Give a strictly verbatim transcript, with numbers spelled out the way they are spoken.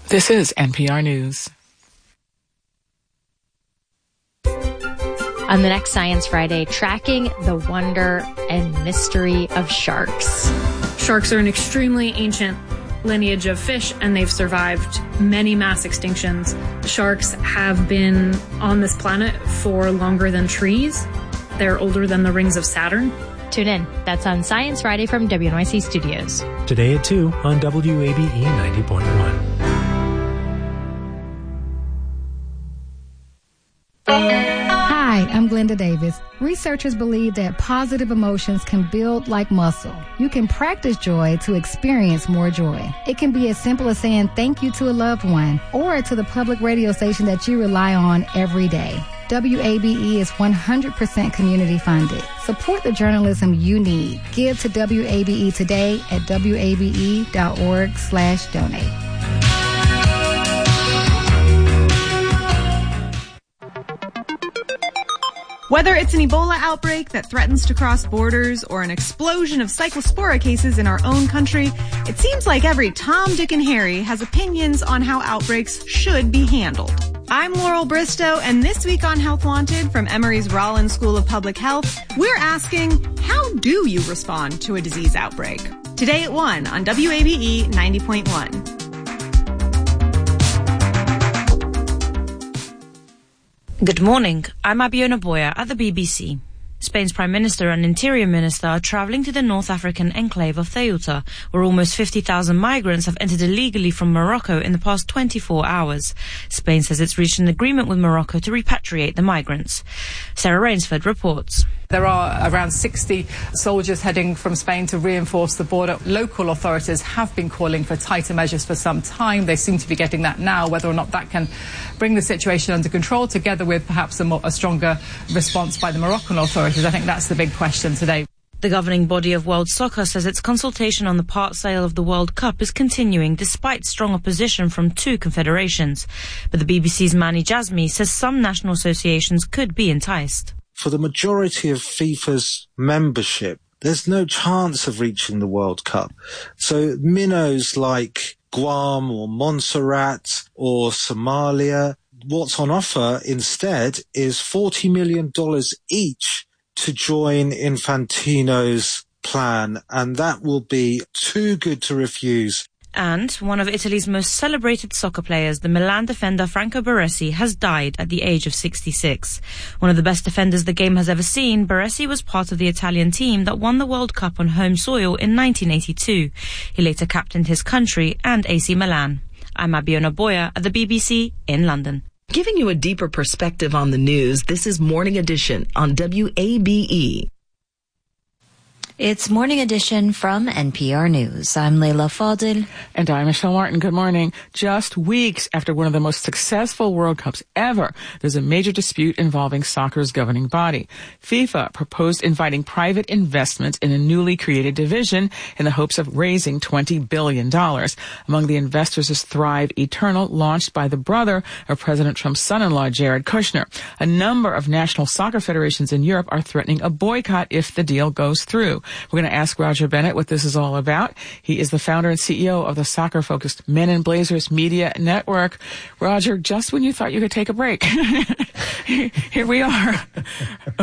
This is N P R News. On the next Science Friday, tracking the wonder and mystery of sharks. Sharks are an extremely ancient lineage of fish, and they've survived many mass extinctions. Sharks have been on this planet for longer than trees. They're older than the rings of Saturn. Tune in. That's on Science Friday from W N Y C Studios. Today at two on W A B E ninety point one. Hi, I'm Glenda Davis. Researchers believe that positive emotions can build like muscle. You can practice joy to experience more joy. It can be as simple as saying thank you to a loved one or to the public radio station that you rely on every day. W A B E is one hundred percent community funded. Support the journalism you need. Give to W A B E today at W A B E dot org slash donate. Whether it's an Ebola outbreak that threatens to cross borders or an explosion of cyclospora cases in our own country, it seems like every Tom, Dick, and Harry has opinions on how outbreaks should be handled. I'm Laurel Bristow, and this week on Health Wanted from Emory's Rollins School of Public Health, we're asking, how do you respond to a disease outbreak? Today at one on W A B E ninety point one. Good morning. I'm Abiona Boya at the B B C. Spain's Prime Minister and Interior Minister are travelling to the North African enclave of Ceuta, where almost fifty thousand migrants have entered illegally from Morocco in the past twenty-four hours. Spain says it's reached an agreement with Morocco to repatriate the migrants. Sarah Rainsford reports. There are around sixty soldiers heading from Spain to reinforce the border. Local authorities have been calling for tighter measures for some time. They seem to be getting that now. Whether or not that can bring the situation under control, together with perhaps a, more, a stronger response by the Moroccan authorities, I think that's the big question today. The governing body of World Soccer says its consultation on the part sale of the World Cup is continuing despite strong opposition from two confederations. But the B B C's Mani Jazmi says some national associations could be enticed. For the majority of FIFA's membership, there's no chance of reaching the World Cup. So minnows like Guam or Montserrat or Somalia, what's on offer instead is forty million dollars each to join Infantino's plan, and that will be too good to refuse. And one of Italy's most celebrated soccer players, the Milan defender Franco Baresi, has died at the age of sixty-six. One of the best defenders the game has ever seen, Baresi was part of the Italian team that won the World Cup on home soil in nineteen eighty-two. He later captained his country and A C Milan. I'm Abiona Boya at the B B C in London. Giving you a deeper perspective on the news, this is Morning Edition on W A B E. It's Morning Edition from N P R News. I'm Leila Fadil. And I'm Michelle Martin. Good morning. Just weeks after one of the most successful World Cups ever, there's a major dispute involving soccer's governing body. FIFA proposed inviting private investment in a newly created division in the hopes of raising twenty billion dollars. Among the investors is Thrive Eternal, launched by the brother of President Trump's son-in-law, Jared Kushner. A number of national soccer federations in Europe are threatening a boycott if the deal goes through. We're going to ask Roger Bennett what this is all about. He is the founder and C E O of the soccer-focused Men in Blazers Media Network. Roger, just when you thought you could take a break, here we are.